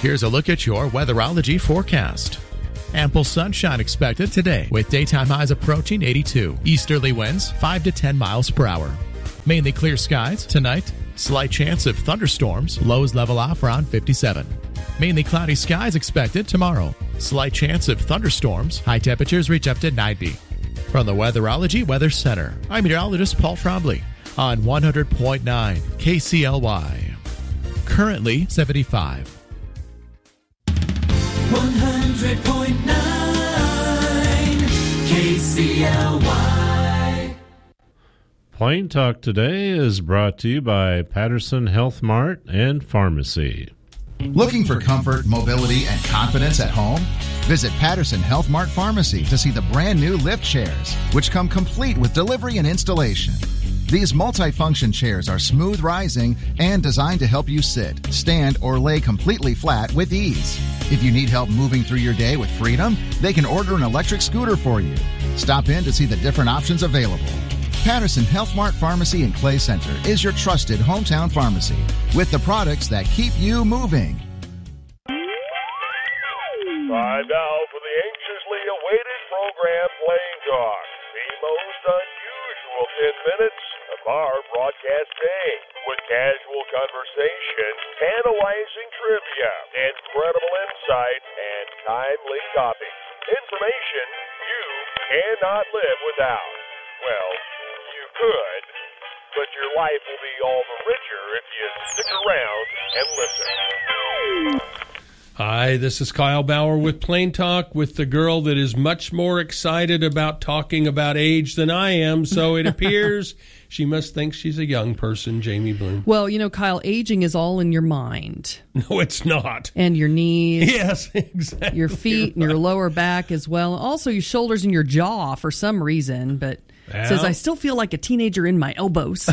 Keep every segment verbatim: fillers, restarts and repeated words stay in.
Here's a look at your weatherology forecast. Ample sunshine expected today with daytime highs approaching eighty-two. Easterly winds five to ten miles per hour. Mainly clear skies tonight. Slight chance of thunderstorms. Lows level off around fifty-seven. Mainly cloudy skies expected tomorrow. Slight chance of thunderstorms. High temperatures reach up to ninety. From the Weatherology Weather Center, I'm meteorologist Paul Trombley on one hundred point nine K C L Y. Currently seventy-five. one hundred point nine K C L Y. Plain Talk today is brought to you by Patterson Health Mart and Pharmacy. Looking for comfort, mobility, and confidence at home? Visit Patterson Health Mart Pharmacy to see the brand new lift chairs, which come complete with delivery and installation. These multi-function chairs are smooth rising and designed to help you sit, stand, or lay completely flat with ease. If you need help moving through your day with freedom, they can order an electric scooter for you. Stop in to see the different options available. Patterson Health Mart Pharmacy in Clay Center is your trusted hometown pharmacy with the products that keep you moving. Time now for the anxiously awaited program Plain Talk, the most unusual ten minutes of our broadcast day, with casual conversation, tantalizing trivia, incredible insight, and timely topics. Information you cannot live without. Well, you could, but your life will be all the richer if you stick around and listen. Hi, this is Kyle Bauer with Plain Talk with the girl that is much more excited about talking about age than I am, so it appears she must think she's a young person, Jamie Bloom. Well, you know, Kyle, aging is all in your mind. No, it's not. And your knees. Yes, exactly. Your feet right. and your lower back as well. Also your shoulders and your jaw for some reason, but well, it says, I still feel like a teenager in my elbows.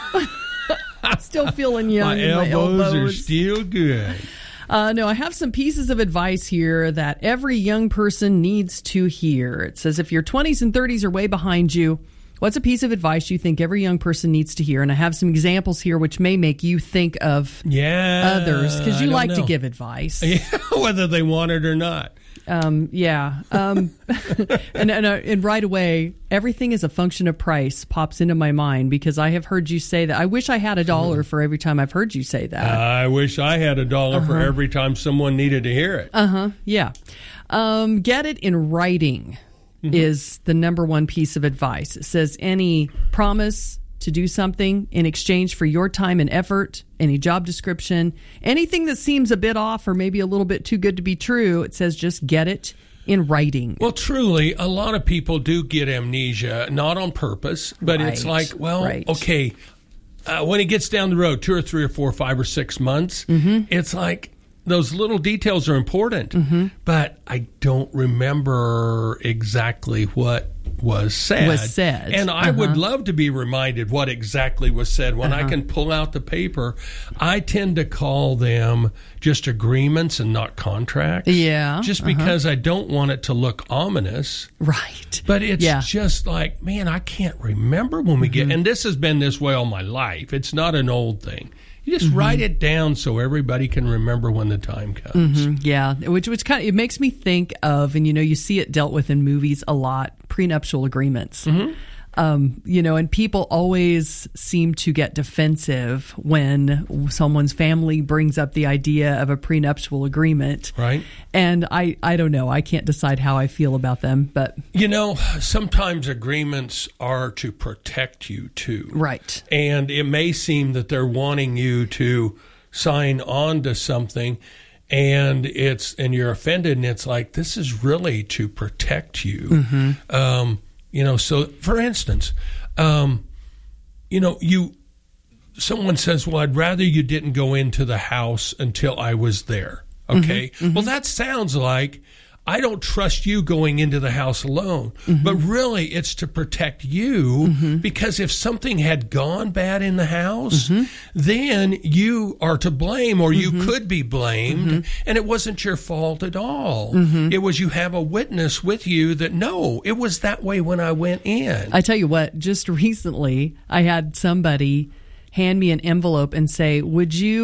Still feeling young my in my elbows. elbows. are still good. Uh, no, I have some pieces of advice here that every young person needs to hear. It says if your twenties and thirties are way behind you, what's a piece of advice you think every young person needs to hear? And I have some examples here which may make you think of yeah, others because you like know. to give advice. Yeah, whether they want it or not. Um, yeah. Um, and, and, uh, and right away, everything is a function of price pops into my mind because I have heard you say that. I wish I had a dollar for every time I've heard you say that. I wish I had a dollar uh-huh. for every time someone needed to hear it. Uh-huh. Yeah. Um, get it in writing mm-hmm. is the number one piece of advice. It says any promise to do something in exchange for your time and effort, any job description, anything that seems a bit off or maybe a little bit too good to be true, it says just get it in writing. Well, truly, a lot of people do get amnesia, not on purpose, but right. it's like, well, right. okay, uh, when it gets down the road, two or three or four, five or six months, mm-hmm. it's like those little details are important, mm-hmm. but I don't remember exactly what was said. Was said. And I uh-huh. would love to be reminded what exactly was said. When uh-huh. I can pull out the paper, I tend to call them just agreements and not contracts. Yeah. Just uh-huh. because I don't want it to look ominous. Right. But it's yeah. just like, man, I can't remember when we mm-hmm. get, and this has been this way all my life. It's not an old thing. You just mm-hmm. write it down so everybody can remember when the time comes. Mm-hmm. Yeah, which which kind of it makes me think of, and you know, you see it dealt with in movies a lot, prenuptial agreements. Mm-hmm. Um, you know, and people always seem to get defensive when someone's family brings up the idea of a prenuptial agreement. Right. And I, I don't know. I can't decide how I feel about them, but you know, sometimes agreements are to protect you too. Right. And it may seem that they're wanting you to sign on to something, and it's and you're offended, and it's like, this is really to protect you. Mm-hmm. Um, you know, so for instance, um, you know, you someone says, well, I'd rather you didn't go into the house until I was there. Okay. Mm-hmm, mm-hmm. Well, that sounds like I don't trust you going into the house alone. Mm-hmm. But really, it's to protect you mm-hmm. because if something had gone bad in the house, mm-hmm. then you are to blame, or you mm-hmm. could be blamed, mm-hmm. and it wasn't your fault at all. Mm-hmm. It was you have a witness with you that, no, it was that way when I went in. I tell you what, just recently I had somebody hand me an envelope and say, would you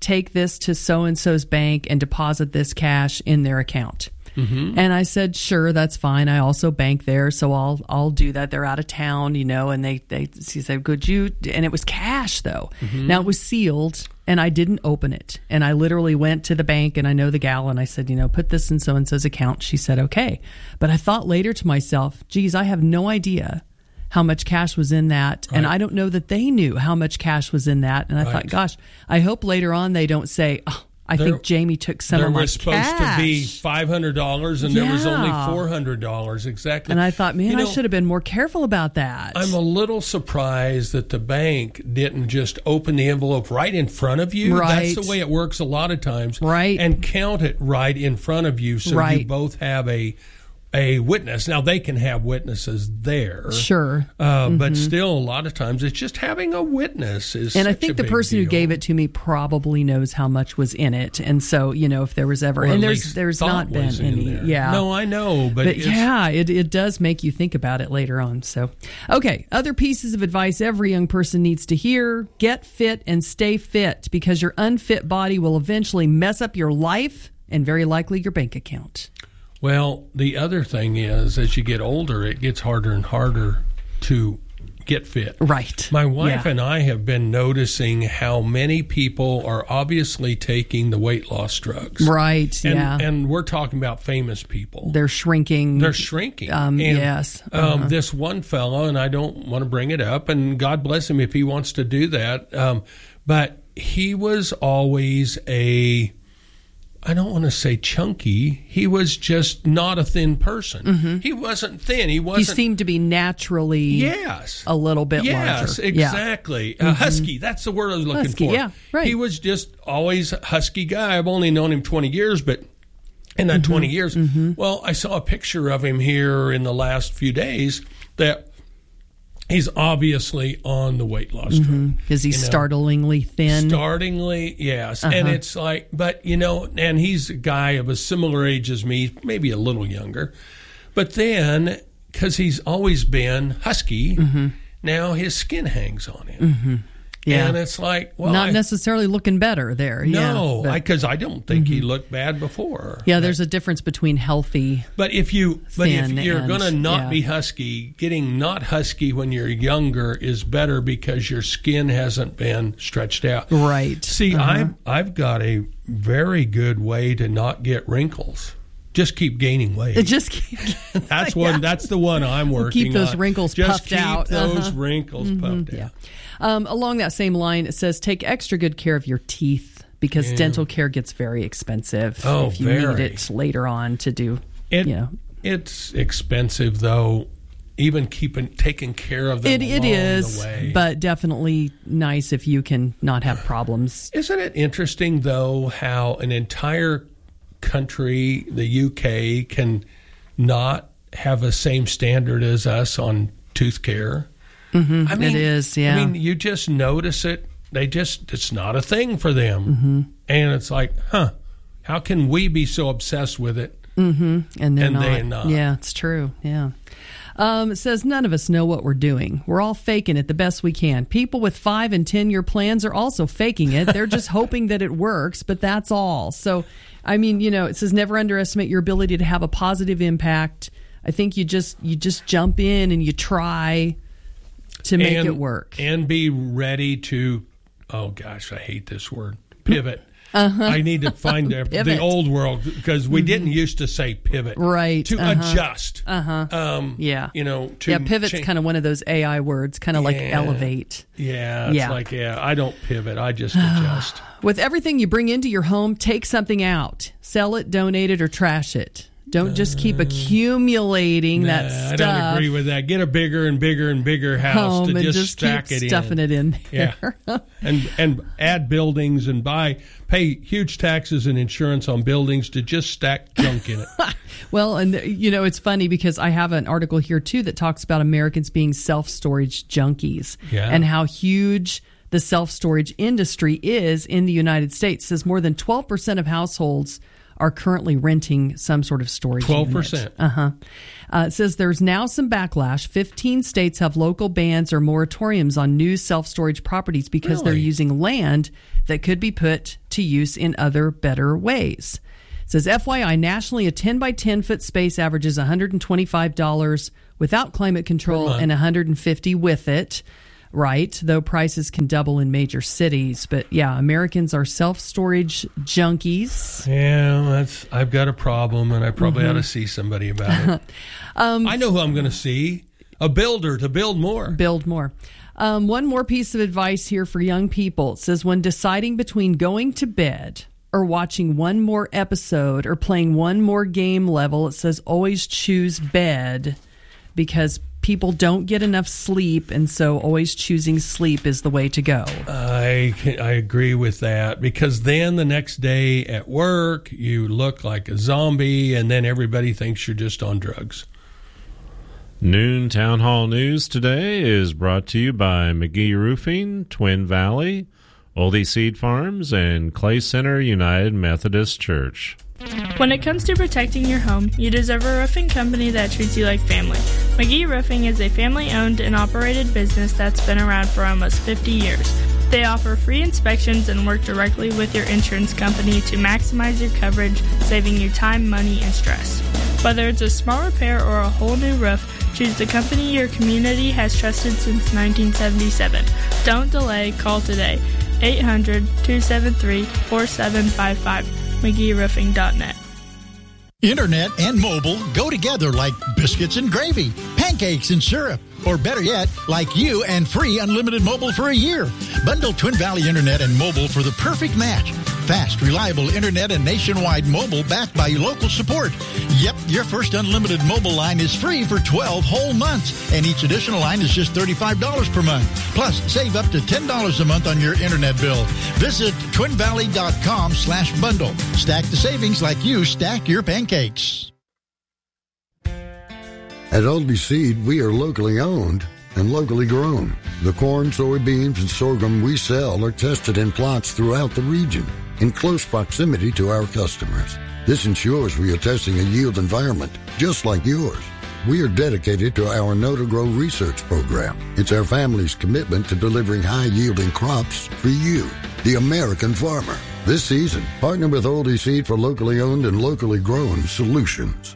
take this to so-and-so's bank and deposit this cash in their account. Mm-hmm. And I said, sure, that's fine. I also bank there, so I'll I'll do that. They're out of town, you know, and they, they she said, could you? And it was cash, though. Mm-hmm. Now, it was sealed, and I didn't open it. And I literally went to the bank, and I know the gal, and I said, you know, put this in so-and-so's account. She said, okay. But I thought later to myself, geez, I have no idea how much cash was in that. Right. And I don't know that they knew how much cash was in that. And I right. thought, gosh, I hope later on they don't say, oh, I there, think Jamie took some of my cash. There was supposed to be five hundred dollars and yeah. there was only four hundred dollars. Exactly. And I thought, man, you know, I should have been more careful about that. I'm a little surprised that the bank didn't just open the envelope right in front of you. Right. That's the way it works a lot of times. Right. And count it right in front of you so right. you both have a a witness. Now, they can have witnesses there. Sure. Uh, mm-hmm. But still, a lot of times, it's just having a witness is And I such think a the big person deal. who gave it to me probably knows how much was in it. And so, you know, if there was ever... Or and at there's least there's thought not been was in any... there. Yeah. No, I know, but... But it's, yeah, it, it does make you think about it later on. So, okay, other pieces of advice every young person needs to hear. Get fit and stay fit, because your unfit body will eventually mess up your life and very likely your bank account. Well, the other thing is, as you get older, it gets harder and harder to get fit. Right. My wife yeah. and I have been noticing how many people are obviously taking the weight loss drugs. Right, and, yeah. And we're talking about famous people. They're shrinking. They're shrinking. Um, and, yes. Uh-huh. Um, this one fellow, and I don't want to bring it up, and God bless him if he wants to do that, um, but he was always a... I don't want to say chunky. He was just not a thin person. Mm-hmm. He wasn't thin. He wasn't. He seemed to be naturally yes. a little bit yes, larger. exactly. Yeah. Uh, mm-hmm. Husky. That's the word I was looking husky, for. Yeah, right. He was just always a husky guy. I've only known him twenty years, but in that mm-hmm. twenty years, mm-hmm. well, I saw a picture of him here in the last few days that he's obviously on the weight loss drug. Mm-hmm. Is he you know? startlingly thin? Startlingly, yes. Uh-huh. And it's like, but, you know, and he's a guy of a similar age as me, maybe a little younger. But then, because he's always been husky, mm-hmm. now his skin hangs on him. Mm-hmm. Yeah. And it's like, well, not I, necessarily looking better there. No, yeah, because I, I don't think mm-hmm. he looked bad before. Yeah, there's a difference between healthy. But if you, but if you're and, going to not yeah. be husky, getting not husky when you're younger is better because your skin hasn't been stretched out. Right. See, uh-huh. I've I've got a very good way to not get wrinkles. Just keep gaining weight. It just keep, that's one. yeah. That's the one I'm working on. Keep those wrinkles just puffed keep out. Those uh-huh. wrinkles mm-hmm. puffed yeah. out. Um, along that same line, it says take extra good care of your teeth, because yeah. dental care gets very expensive oh, if you very. need it later on to do. It, you know, it's expensive though. Even keeping taking care of them it, it along is, the way. But definitely nice if you can not have problems. Isn't it interesting though how an entire country, the U K, can not have the same standard as us on tooth care? Mm-hmm. I mean, it is, yeah. I mean, you just notice it. They just, it's not a thing for them. Mm-hmm. And it's like, huh, how can we be so obsessed with it? Mm-hmm. And they're and not. they're not. Yeah, it's true. Yeah. Um, it says none of us know what we're doing. We're all faking it the best we can. People with five and ten year plans are also faking it. They're just hoping that it works, but that's all. So, I mean, you know, it says never underestimate your ability to have a positive impact. I think you just you just jump in and you try to make and, it work. And be ready to, oh gosh, I hate this word, pivot. Uh-huh. I need to find the, the old world, because we mm-hmm. didn't used to say pivot. Right. To uh-huh. adjust. Uh-huh. Um, yeah. You know, to Yeah, pivot's cha- kind of one of those A I words, kind of yeah. like elevate. Yeah. It's yeah. like, yeah, I don't pivot. I just adjust. With everything you bring into your home, take something out. Sell it, donate it, or trash it. Don't just keep accumulating nah, that stuff. I don't agree with that. Get a bigger and bigger and bigger house home to and just, just stack keep it stuffing in. it in there. Yeah, and and add buildings and buy pay huge taxes and insurance on buildings to just stack junk in it. Well, and you know, it's funny because I have an article here too that talks about Americans being self-storage junkies yeah. and how huge the self-storage industry is in the United States. It says more than twelve percent of households are currently renting some sort of storage twelve unit. percent. Uh-huh. Uh, it says there's now some backlash. fifteen states have local bans or moratoriums on new self-storage properties because Really? they're using land that could be put to use in other better ways. It says, F Y I, nationally, a ten by ten foot space averages one hundred twenty-five dollars without climate control and one hundred fifty dollars with it. Right, though prices can double in major cities. But yeah, Americans are self-storage junkies. Yeah, that's. I've got a problem, and I probably Mm-hmm. ought to see somebody about it. um, I know who I'm going to see. A builder to build more. Build more. Um, one more piece of advice here for young people. It says, when deciding between going to bed or watching one more episode or playing one more game level, it says always choose bed, because people don't get enough sleep, and so always choosing sleep is the way to go. I can, I agree with that, because then the next day at work you look like a zombie, and then everybody thinks you're just on drugs. Noon Town Hall News today is brought to you by McGee Roofing, Twin Valley, Oldie Seed Farms, and Clay Center United Methodist Church. When it comes to protecting your home, you deserve a roofing company that treats you like family. McGee Roofing is a family-owned and operated business that's been around for almost fifty years. They offer free inspections and work directly with your insurance company to maximize your coverage, saving you time, money, and stress. Whether it's a small repair or a whole new roof, choose the company your community has trusted since nineteen seventy-seven. Don't delay, call today. eight hundred, two seven three, four seven five five. McGee Roofing dot net. Internet and mobile go together like biscuits and gravy, pancakes and syrup, or better yet, like you and free unlimited mobile for a year. Bundle Twin Valley Internet and mobile for the perfect match. Fast, reliable internet and nationwide mobile backed by local support. Yep, your first unlimited mobile line is free for twelve whole months, and each additional line is just thirty-five dollars per month. Plus, save up to ten dollars a month on your internet bill. Visit twin valley dot com slash bundle. Stack the savings like you stack your pancakes. At Oldie Seed, we are locally owned and locally grown. The corn, soybeans, and sorghum we sell are tested in plots throughout the region in close proximity to our customers. This ensures we are testing a yield environment just like yours. We are dedicated to our Know to Grow research program. It's our family's commitment to delivering high-yielding crops for you, the American farmer. This season, partner with Oldie Seed for locally owned and locally grown solutions.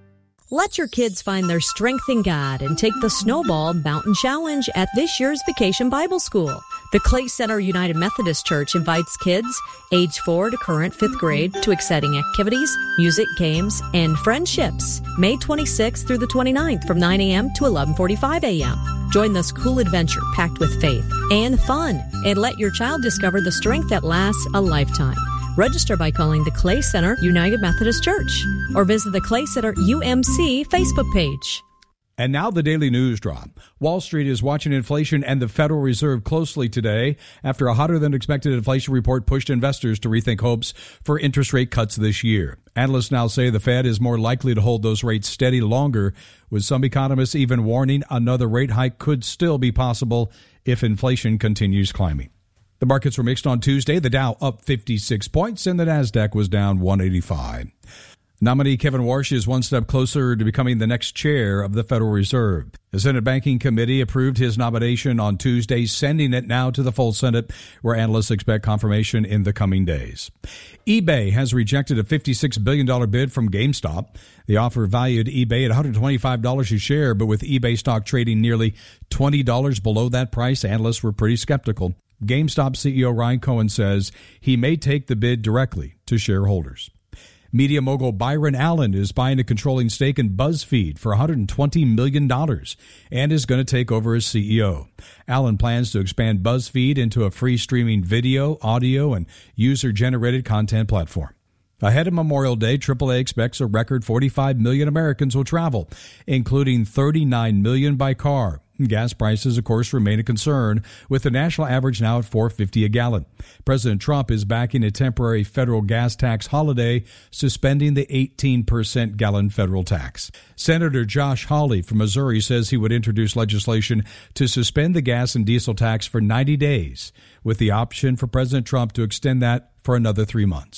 Let your kids find their strength in God and take the Snowball Mountain Challenge at this year's Vacation Bible School. The Clay Center United Methodist Church invites kids age four to current fifth grade to exciting activities, music, games, and friendships. May twenty-sixth through the twenty-ninth from nine a.m. to eleven forty-five a.m. Join this cool adventure packed with faith and fun, and let your child discover the strength that lasts a lifetime. Register by calling the Clay Center United Methodist Church or visit the Clay Center U M C Facebook page. And now the Daily News Drop. Wall Street is watching inflation and the Federal Reserve closely today after a hotter-than-expected inflation report pushed investors to rethink hopes for interest rate cuts this year. Analysts now say the Fed is more likely to hold those rates steady longer, with some economists even warning another rate hike could still be possible if inflation continues climbing. The markets were mixed on Tuesday. The Dow up fifty-six points and the Nasdaq was down one eighty-five. Nominee Kevin Warsh is one step closer to becoming the next chair of the Federal Reserve. The Senate Banking Committee approved his nomination on Tuesday, sending it now to the full Senate, where analysts expect confirmation in the coming days. eBay has rejected a fifty-six billion dollars bid from GameStop. The offer valued eBay at one hundred twenty-five dollars a share, but with eBay stock trading nearly twenty dollars below that price, analysts were pretty skeptical. GameStop C E O Ryan Cohen says he may take the bid directly to shareholders. Media mogul Byron Allen is buying a controlling stake in BuzzFeed for one hundred twenty million dollars and is going to take over as C E O. Allen plans to expand BuzzFeed into a free streaming video, audio, and user-generated content platform. Ahead of Memorial Day, triple A expects a record forty-five million Americans will travel, including thirty-nine million by car. Gas prices, of course, remain a concern, with the national average now at four dollars and fifty cents a gallon. President Trump is backing a temporary federal gas tax holiday, suspending the eighteen percent gallon federal tax. Senator Josh Hawley from Missouri says he would introduce legislation to suspend the gas and diesel tax for ninety days, with the option for President Trump to extend that for another three months.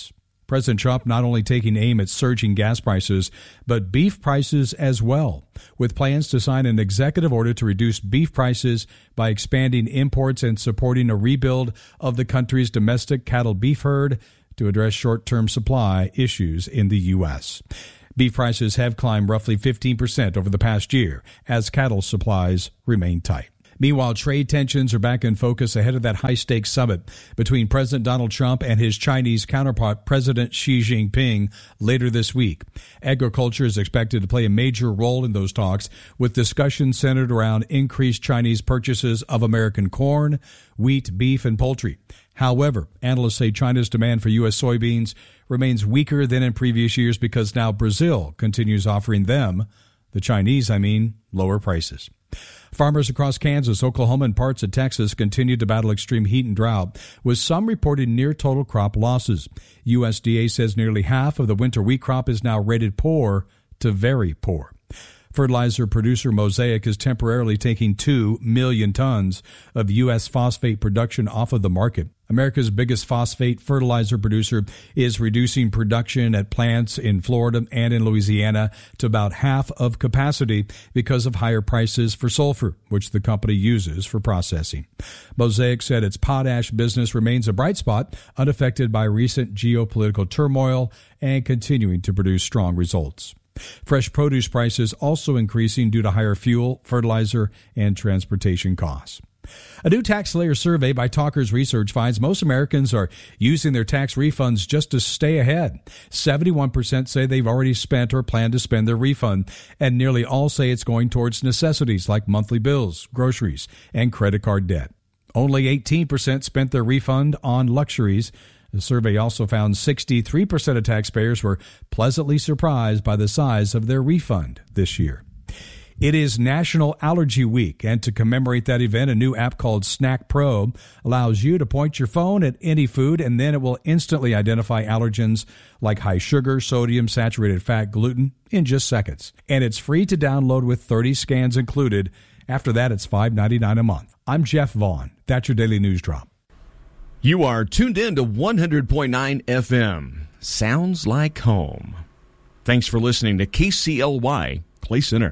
President Trump not only taking aim at surging gas prices, but beef prices as well, with plans to sign an executive order to reduce beef prices by expanding imports and supporting a rebuild of the country's domestic cattle beef herd to address short-term supply issues in the U S. Beef prices have climbed roughly fifteen percent over the past year as cattle supplies remain tight. Meanwhile, trade tensions are back in focus ahead of that high-stakes summit between President Donald Trump and his Chinese counterpart, President Xi Jinping, later this week. Agriculture is expected to play a major role in those talks, with discussions centered around increased Chinese purchases of American corn, wheat, beef, and poultry. However, analysts say China's demand for U S soybeans remains weaker than in previous years because now Brazil continues offering them, the Chinese, I mean, lower prices. Farmers across Kansas, Oklahoma, and parts of Texas continue to battle extreme heat and drought, with some reporting near total crop losses. U S D A says nearly half of the winter wheat crop is now rated poor to very poor. Fertilizer producer Mosaic is temporarily taking two million tons of U S phosphate production off of the market. America's biggest phosphate fertilizer producer is reducing production at plants in Florida and in Louisiana to about half of capacity because of higher prices for sulfur, which the company uses for processing. Mosaic said its potash business remains a bright spot, unaffected by recent geopolitical turmoil and continuing to produce strong results. Fresh produce prices also increasing due to higher fuel, fertilizer, and transportation costs. A new taxpayer survey by Talkers Research finds most Americans are using their tax refunds just to stay ahead. seventy-one percent say they've already spent or plan to spend their refund, and nearly all say it's going towards necessities like monthly bills, groceries, and credit card debt. Only eighteen percent spent their refund on luxuries. The survey also found sixty-three percent of taxpayers were pleasantly surprised by the size of their refund this year. It is National Allergy Week, and to commemorate that event, a new app called Snack Pro allows you to point your phone at any food, and then it will instantly identify allergens like high sugar, sodium, saturated fat, gluten in just seconds. And it's free to download with thirty scans included. After that, it's five dollars and ninety-nine cents a month. I'm Jeff Vaughn. That's your Daily News Drop. You are tuned in to one hundred point nine F M. Sounds like home. Thanks for listening to K C L Y Clay Center.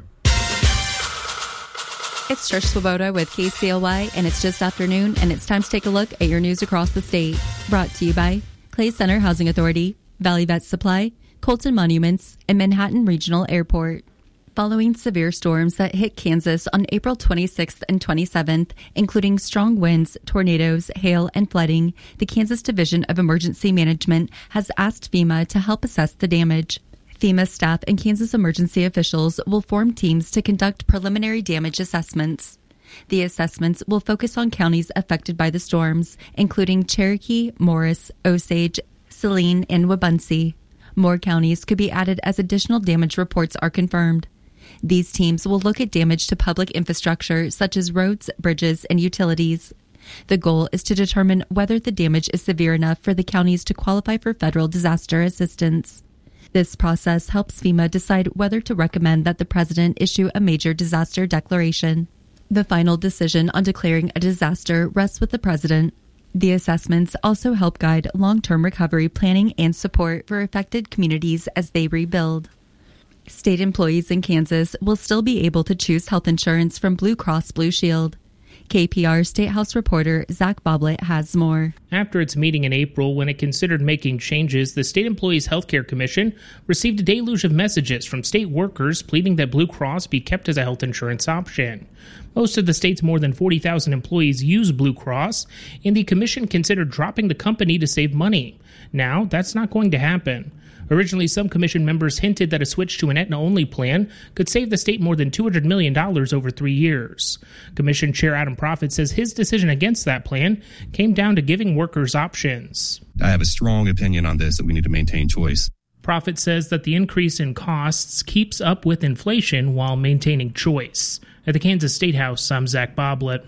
It's Trish Swoboda with K C L Y, and it's just afternoon, and it's time to take a look at your news across the state. Brought to you by Clay Center Housing Authority, Valley Vet Supply, Colton Monuments, and Manhattan Regional Airport. Following severe storms that hit Kansas on April twenty-sixth and twenty-seventh, including strong winds, tornadoes, hail, and flooding, the Kansas Division of Emergency Management has asked FEMA to help assess the damage. FEMA staff and Kansas emergency officials will form teams to conduct preliminary damage assessments. The assessments will focus on counties affected by the storms, including Cherokee, Morris, Osage, Saline, and Wabaunsee. More counties could be added as additional damage reports are confirmed. These teams will look at damage to public infrastructure such as roads, bridges, and utilities. The goal is to determine whether the damage is severe enough for the counties to qualify for federal disaster assistance. This process helps FEMA decide whether to recommend that the president issue a major disaster declaration. The final decision on declaring a disaster rests with the president. The assessments also help guide long-term recovery planning and support for affected communities as they rebuild. State employees in Kansas will still be able to choose health insurance from Blue Cross Blue Shield. K P R State House reporter Zach Boblet has more. After its meeting in April, when it considered making changes, the State Employees Healthcare Commission received a deluge of messages from state workers pleading that Blue Cross be kept as a health insurance option. Most of the state's more than forty thousand employees use Blue Cross, and the commission considered dropping the company to save money. Now, that's not going to happen. Originally, some commission members hinted that a switch to an Aetna-only plan could save the state more than two hundred million dollars over three years. Commission Chair Adam Proffitt says his decision against that plan came down to giving workers options. I have a strong opinion on this, that we need to maintain choice. Proffitt says that the increase in costs keeps up with inflation while maintaining choice. At the Kansas State House, I'm Zach Boblet.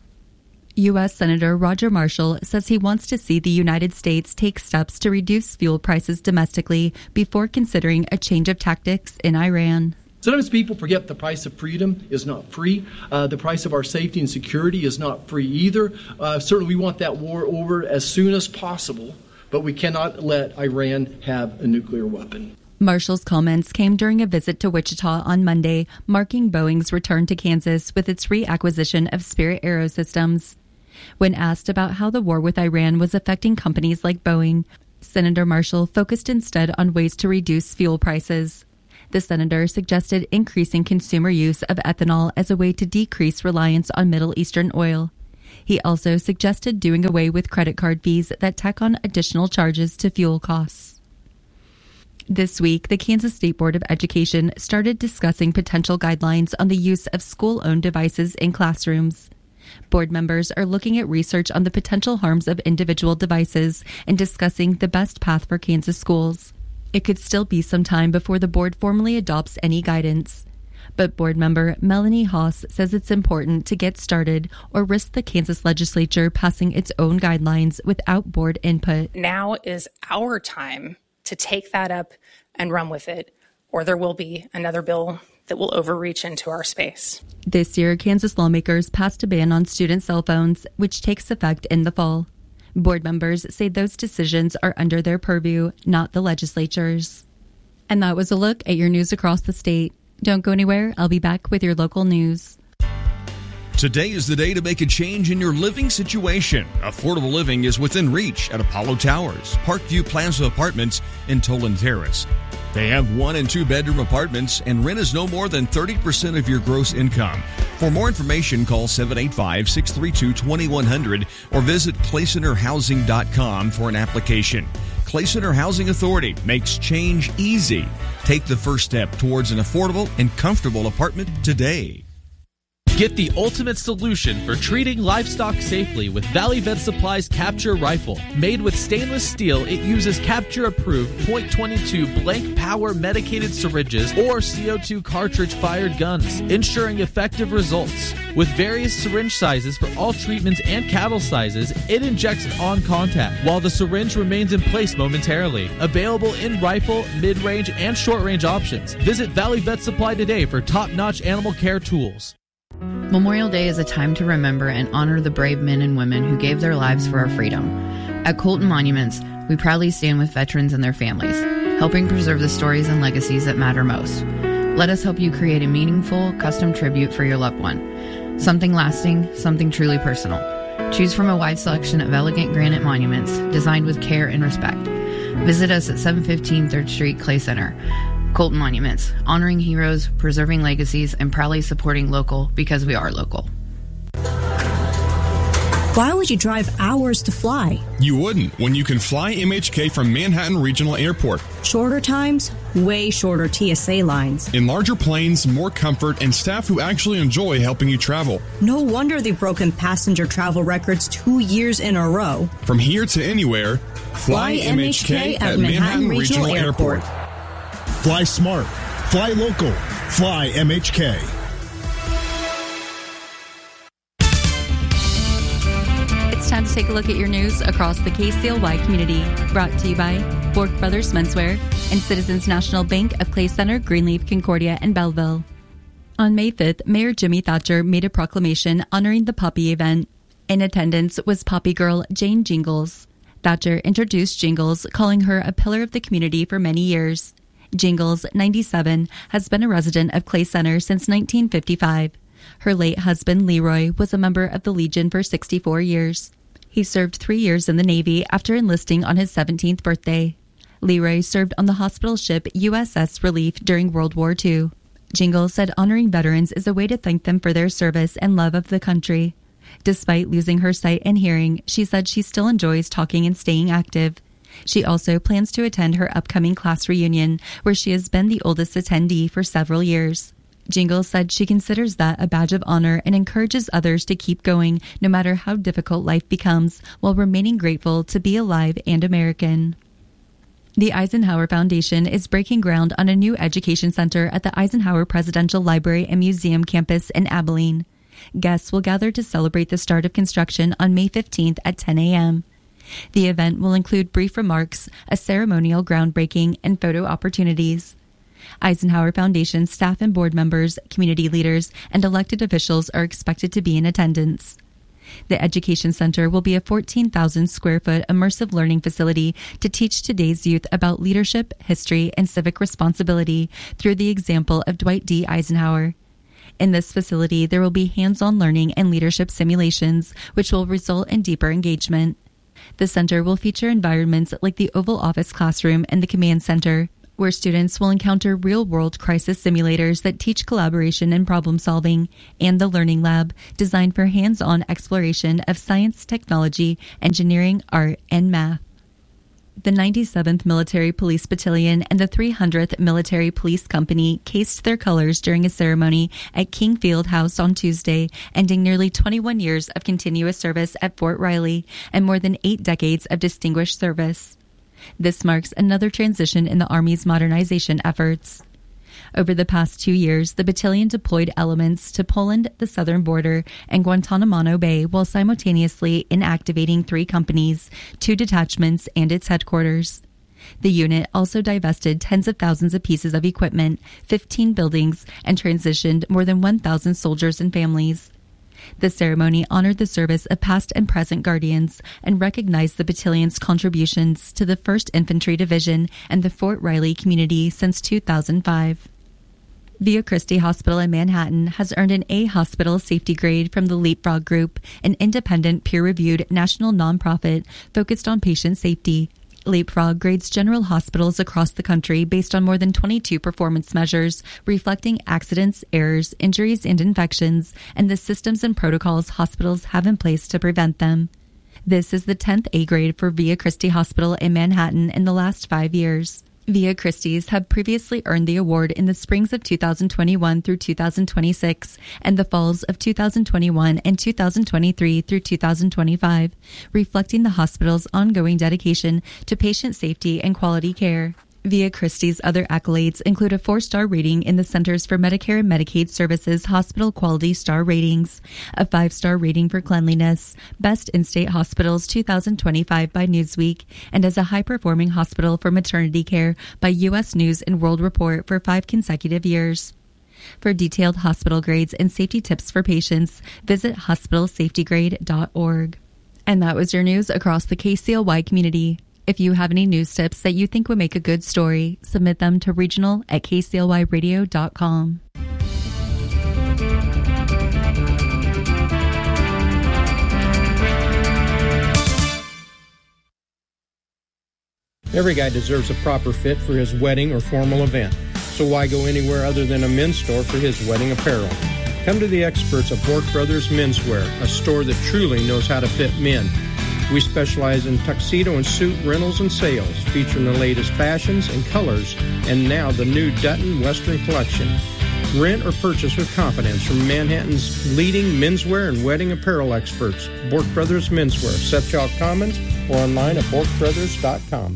U S Senator Roger Marshall says he wants to see the United States take steps to reduce fuel prices domestically before considering a change of tactics in Iran. Sometimes people forget the price of freedom is not free. Uh, the price of our safety and security is not free either. Uh, certainly we want that war over as soon as possible. but we cannot let Iran have a nuclear weapon. Marshall's comments came during a visit to Wichita on Monday, marking Boeing's return to Kansas with its reacquisition of Spirit Aerosystems. When asked about how the war with Iran was affecting companies like Boeing, Senator Marshall focused instead on ways to reduce fuel prices. The senator suggested increasing consumer use of ethanol as a way to decrease reliance on Middle Eastern oil. He also suggested doing away with credit card fees that tack on additional charges to fuel costs. This week, the Kansas State Board of Education started discussing potential guidelines on the use of school-owned devices in classrooms. Board members are looking at research on the potential harms of individual devices and discussing the best path for Kansas schools. It could still be some time before the board formally adopts any guidance. But board member Melanie Haas says it's important to get started or risk the Kansas legislature passing its own guidelines without board input. Now is our time to take that up and run with it, or there will be another bill that will overreach into our space. This year, Kansas lawmakers passed a ban on student cell phones, which takes effect in the fall. Board members say those decisions are under their purview, not the legislature's. And that was a look at your news across the state. Don't go anywhere. I'll be back with your local news. Today is the day to make a change in your living situation. Affordable living is within reach at Apollo Towers, Parkview Plaza Apartments in Toland Terrace. They have one and two bedroom apartments, and rent is no more than thirty percent of your gross income. For more information, call seven eight five, six three two, two one zero zero or visit clay center housing dot com for an application. Clay Center Housing Authority makes change easy. Take the first step towards an affordable and comfortable apartment today. Get the ultimate solution for treating livestock safely with Valley Vet Supply's Capture Rifle. Made with stainless steel, it uses Capture-approved point two two blank power medicated syringes or C O two cartridge-fired guns, ensuring effective results. With various syringe sizes for all treatments and cattle sizes, it injects on contact, while the syringe remains in place momentarily. Available in rifle, mid-range, and short-range options. Visit Valley Vet Supply today for top-notch animal care tools. Memorial Day is a time to remember and honor the brave men and women who gave their lives for our freedom. At Colton Monuments, we proudly stand with veterans and their families, helping preserve the stories and legacies that matter most. Let us help you create a meaningful, custom tribute for your loved one. Something lasting, something truly personal. Choose from a wide selection of elegant granite monuments designed with care and respect. Visit us at seven fifteen third Street, Clay Center. Colton Monuments, honoring heroes, preserving legacies, and proudly supporting local because we are local. Why would you drive hours to fly? You wouldn't when you can fly M H K from Manhattan Regional Airport. Shorter times, way shorter T S A lines. In larger planes, more comfort, and staff who actually enjoy helping you travel. No wonder they've broken passenger travel records two years in a row. From here to anywhere, fly, fly M H K at, at Manhattan, Manhattan Regional, Regional Airport. Airport. Fly smart. Fly local. Fly M H K. It's time to take a look at your news across the K C L Y community. Brought to you by Bork Brothers Menswear and Citizens National Bank of Clay Center, Greenleaf, Concordia, and Belleville. On May fifth, Mayor Jimmy Thatcher made a proclamation honoring the Poppy event. In attendance was Poppy girl Jane Jingles. Thatcher introduced Jingles, calling her a pillar of the community for many years. Jingles, ninety-seven, has been a resident of Clay Center since nineteen fifty-five. Her late husband, Leroy, was a member of the Legion for sixty-four years. He served three years in the Navy after enlisting on his seventeenth birthday. Leroy served on the hospital ship U S S Relief during World War Two. Jingles said honoring veterans is a way to thank them for their service and love of the country. Despite losing her sight and hearing, she said she still enjoys talking and staying active. She also plans to attend her upcoming class reunion, where she has been the oldest attendee for several years. Jingles said she considers that a badge of honor and encourages others to keep going no matter how difficult life becomes, while remaining grateful to be alive and American. The Eisenhower Foundation is breaking ground on a new education center at the Eisenhower Presidential Library and Museum campus in Abilene. Guests will gather to celebrate the start of construction on May fifteenth at ten a.m. The event will include brief remarks, a ceremonial groundbreaking, and photo opportunities. Eisenhower Foundation staff and board members, community leaders, and elected officials are expected to be in attendance. The Education Center will be a fourteen thousand square foot immersive learning facility to teach today's youth about leadership, history, and civic responsibility through the example of Dwight D. Eisenhower. In this facility, there will be hands-on learning and leadership simulations, which will result in deeper engagement. The center will feature environments like the Oval Office classroom and the Command Center, where students will encounter real-world crisis simulators that teach collaboration and problem-solving, and the Learning Lab, designed for hands-on exploration of science, technology, engineering, art, and math. The ninety-seventh Military Police Battalion and the three hundredth Military Police Company cased their colors during a ceremony at King Field House on Tuesday, ending nearly twenty-one years of continuous service at Fort Riley and more than eight decades of distinguished service. This marks another transition in the Army's modernization efforts. Over the past two years, the battalion deployed elements to Poland, the southern border, and Guantanamo Bay while simultaneously inactivating three companies, two detachments, and its headquarters. The unit also divested tens of thousands of pieces of equipment, fifteen buildings, and transitioned more than one thousand soldiers and families. The ceremony honored the service of past and present Guardians and recognized the battalion's contributions to the first Infantry Division and the Fort Riley community since two thousand five. Via Christi Hospital in Manhattan has earned an A Hospital Safety Grade from the Leapfrog Group, an independent, peer-reviewed national nonprofit focused on patient safety. Leapfrog grades general hospitals across the country based on more than twenty-two performance measures, reflecting accidents, errors, injuries, and infections, and the systems and protocols hospitals have in place to prevent them. This is the tenth A grade for Via Christi Hospital in Manhattan in the last five years. Via Christi's have previously earned the award in the springs of two thousand twenty-one through two thousand twenty-six and the falls of two thousand twenty-one and two thousand twenty-three through two thousand twenty-five, reflecting the hospital's ongoing dedication to patient safety and quality care. Via Christi's other accolades include a four-star rating in the Centers for Medicare and Medicaid Services Hospital Quality Star Ratings, a five-star rating for cleanliness, Best In-State Hospitals two thousand twenty-five by Newsweek, and as a high-performing hospital for maternity care by U S News and World Report for five consecutive years. For detailed hospital grades and safety tips for patients, visit hospital safety grade dot org. And that was your news across the K C L Y community. If you have any news tips that you think would make a good story, submit them to regional at k c l y radio dot com. Every guy deserves a proper fit for his wedding or formal event. So why go anywhere other than a men's store for his wedding apparel? Come to the experts at Bork Brothers Menswear, a store that truly knows how to fit men. We specialize in tuxedo and suit rentals and sales, featuring the latest fashions and colors, and now the new Dutton Western collection. Rent or purchase with confidence from Manhattan's leading menswear and wedding apparel experts, Bork Brothers Menswear, Suffolk Commons, or online at bork brothers dot com.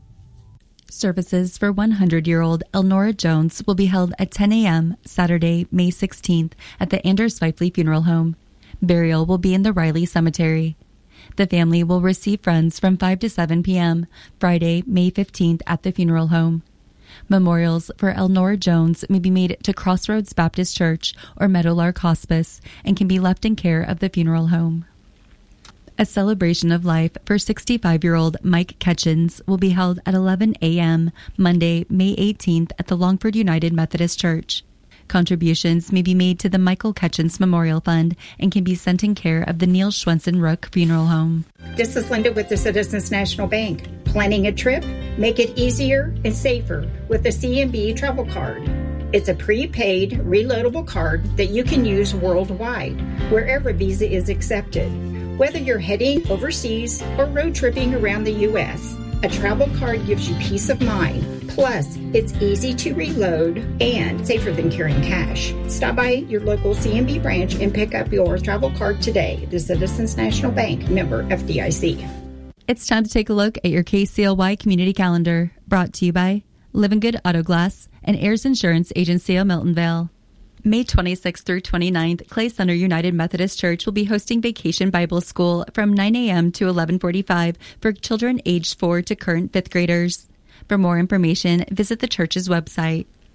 Services for one hundred-year-old Elnora Jones will be held at ten a.m. Saturday, May sixteenth at the Anders Feifley Funeral Home. Burial will be in the Riley Cemetery. The family will receive friends from five to seven p.m. Friday, May fifteenth at the funeral home. Memorials for Elnora Jones may be made to Crossroads Baptist Church or Meadowlark Hospice and can be left in care of the funeral home. A celebration of life for sixty-five-year-old Mike Ketchens will be held at eleven a.m. Monday, May eighteenth at the Longford United Methodist Church. Contributions may be made to the Michael Ketchens Memorial Fund and can be sent in care of the Neil Schwensen Rook Funeral Home. This is Linda with the Citizens National Bank. Planning a trip? Make it easier and safer with the C N B Travel Card. It's a prepaid, reloadable card that you can use worldwide, wherever Visa is accepted. Whether you're heading overseas or road tripping around the U S, a travel card gives you peace of mind. Plus, it's easy to reload and safer than carrying cash. Stop by your local C N B branch and pick up your travel card today. The Citizens National Bank, member F D I C. It's time to take a look at your K C L Y community calendar, brought to you by Living Good Auto Glass and Ayers Insurance Agency of Miltonvale. May twenty-sixth through twenty-ninth, Clay Center United Methodist Church will be hosting Vacation Bible School from nine a.m. to eleven forty-five for children aged four to current fifth graders. For more information, visit the church's website.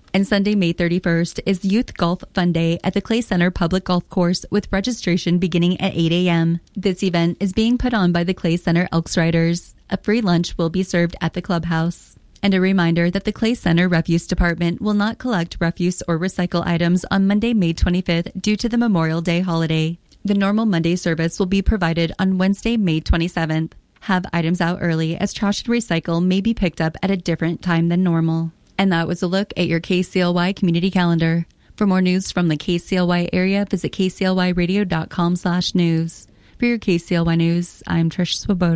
And Sunday, May thirty-first is Youth Golf Fun Day at the Clay Center Public Golf Course with registration beginning at eight a.m. This event is being put on by the Clay Center Elks Riders. A free lunch will be served at the clubhouse. And a reminder that the Clay Center Refuse Department will not collect refuse or recycle items on Monday, May twenty-fifth due to the Memorial Day holiday. The normal Monday service will be provided on Wednesday, May twenty-seventh. Have items out early as trash and recycle may be picked up at a different time than normal. And that was a look at your K C L Y community calendar. For more news from the K C L Y area, visit k c l y radio dot com slash news. For your K C L Y news, I'm Trish Swoboda.